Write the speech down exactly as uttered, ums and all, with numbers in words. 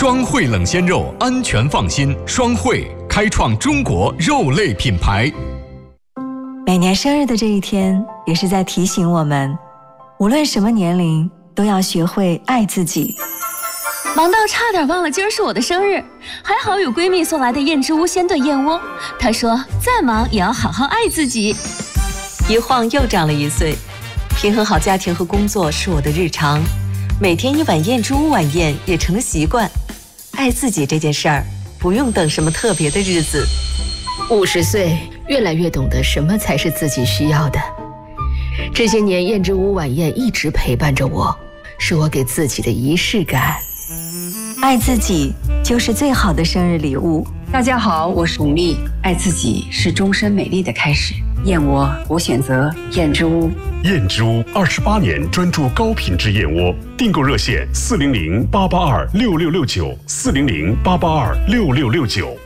双汇冷鲜肉，安全放心。双汇开创中国肉类品牌。 每年生日的这一天，也是在提醒我们，无论什么年龄，都要学会爱自己。 忙到差点忘了今儿是我的生日，还好有闺蜜送来的燕之屋鲜炖燕窝。她说再忙也要好好爱自己。 一晃又长了一岁，平衡好家庭和工作是我的日常，每天一碗燕之屋晚宴也成了习惯。爱自己这件事儿，不用等什么特别的日子。 五十岁，越来越懂得什么才是自己需要的。这些年，燕之屋晚宴一直陪伴着我，是我给自己的仪式感。 爱自己就是最好的生日礼物。 大家好，我是巩俐。爱自己是终身美丽的开始。燕窝，我选择燕之屋。 燕之屋二十八年专注高品质燕窝，订购热线四零零八八二六六六九四零零八八二六六六九。